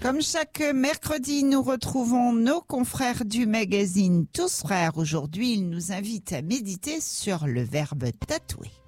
Comme chaque mercredi, nous retrouvons nos confrères du magazine Tous Frères. Aujourd'hui, ils nous invitent à méditer sur le verbe tatouer.